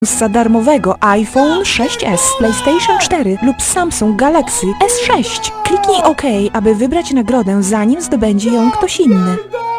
za darmowego iPhone 6s, PlayStation 4 lub Samsung Galaxy S6. Kliknij OK, aby wybrać nagrodę, zanim zdobędzie ją ktoś inny.